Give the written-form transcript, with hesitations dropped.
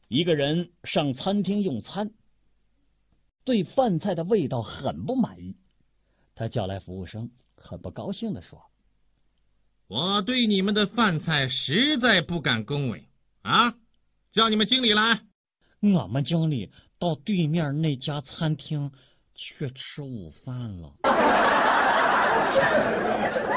一个人上餐厅用餐，对饭菜的味道很不满意，他叫来服务生，很不高兴地说： 我对你们的饭菜实在不敢恭维啊！叫你们经理来。 我们经理到对面那家餐厅去吃午饭了。